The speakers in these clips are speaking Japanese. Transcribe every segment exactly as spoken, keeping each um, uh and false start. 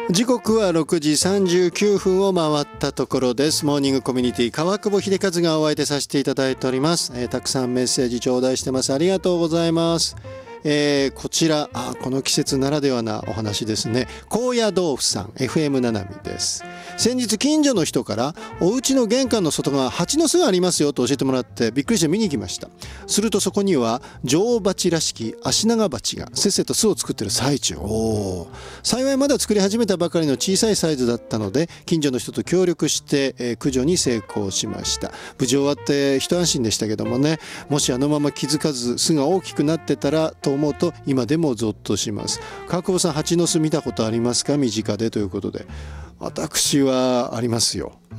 時刻はろくじさんじゅうきゅうふんを回ったところです。モーニングコミュニティ川久保秀和がお相手させていただいております。えー、たくさんメッセージ頂戴してます。ありがとうございます。えー、こちらあこの季節ならではなお話ですね。高野豆腐さん エフエム ななみです。先日近所の人からお家の玄関の外側蜂の巣がありますよと教えてもらってびっくりして見に行きました。するとそこには女王蜂らしきアシナガバチがせっせと巣を作っている最中。お幸いまだ作り始めたばかりの小さいサイズだったので近所の人と協力して、えー、駆除に成功しました。無事終わって一安心でしたけどもね、もしあのまま気づかず巣が大きくなってたらと思うと今でもゾッとします。川久保さん、蜂の巣見たことありますか？身近でということで。私はありますよ。うん、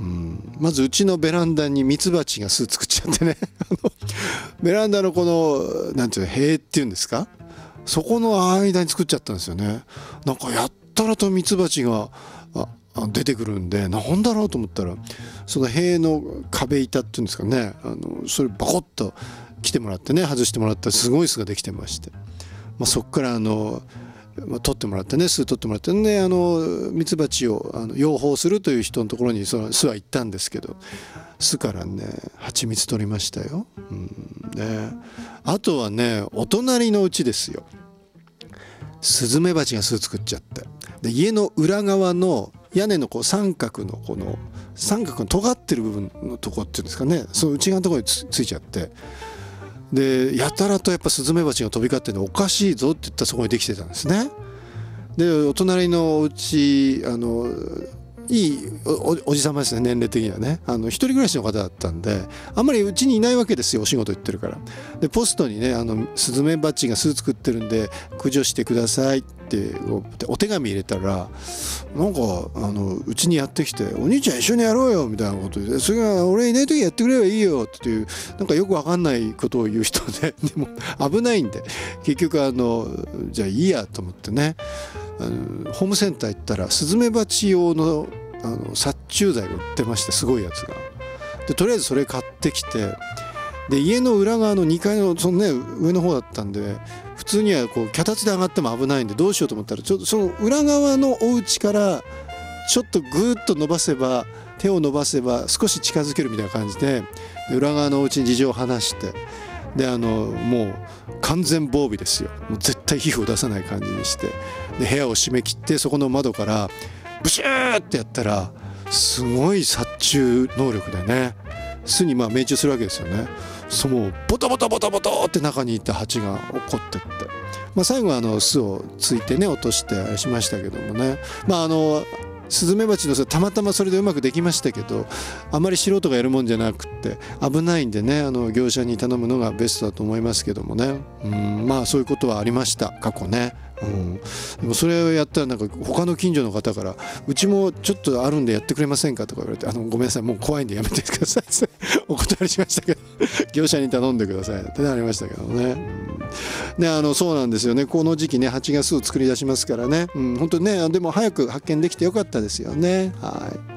まずうちのベランダにミツバチが巣作っちゃってねあのベランダのこのなんていうの塀っていうんですか、そこの間に作っちゃったんですよね。なんかやったらとミツバチがあ出てくるんでなんだろうと思ったらその塀の壁板っていうんですかね、あのそれバコッと来てもらってね外してもらったらすごい巣ができてまして、まあ、そっからあのまあ、取ってもらってね巣取ってもらってね、あのミツバチをあの養蜂するという人のところにその巣は行ったんですけど、巣からね蜂蜜取りましたよ。うんね、あとはねお隣のうちですよ、スズメバチが巣作っちゃって、で家の裏側の屋根のこう三角のこの三角の尖ってる部分のとこっていうんですかね、その内側のところに つ, ついちゃって、でやたらとやっぱスズメバチが飛び交ってるのおかしいぞって言ったらそこにできてたんですね。でお隣のお家あのいい お, おじさまですね、年齢的にはね、あの一人暮らしの方だったんであんまりうちにいないわけですよ、お仕事行ってるから。でポストにねあのスズメバチが巣作ってるんで駆除してくださいってお手紙入れたら、なんかあのうちにやってきてお兄ちゃん一緒にやろうよみたいなことで、それが俺いない時やってくればいいよっていうなんかよくわかんないことを言う人で、でも危ないんで結局あのじゃあいいやと思ってね、あのホームセンター行ったらスズメバチ用のあの殺虫剤が売ってまして、すごいやつが。でとりあえずそれ買ってきて、で家の裏側のにかいのその、ね、上の方だったんで普通にはこう脚立で上がっても危ないんでどうしようと思ったら、ちょっとその裏側のお家からちょっとグーッと伸ばせば手を伸ばせば少し近づけるみたいな感じで、で裏側のお家に事情を話して、であのもう完全防備ですよ、もう絶対皮膚を出さない感じにして、で部屋を閉め切ってそこの窓からブシューってやったらすごい殺虫能力でね、巣にまあ命中するわけですよね。そうもうボタボタボタボタって中にいた蜂が怒ってって、まあ、最後はあの巣をついてね落としてあれしましたけどもね、まああのスズメバチのたまたまそれでうまくできましたけど、あまり素人がやるもんじゃなくって危ないんでね、あの業者に頼むのがベストだと思いますけどもね。うん、まあそういうことはありました過去ね。うん、でもそれをやったらなんか他の近所の方からうちもちょっとあるんでやってくれませんかとか言われて、あのごめんなさいもう怖いんでやめてくださいってお断りしましたけど業者に頼んでくださいってなりましたけどね。うん、であのそうなんですよね、この時期ねはちがつを作り出しますからね、うん、本当にねでも早く発見できてよかったですよね。はい。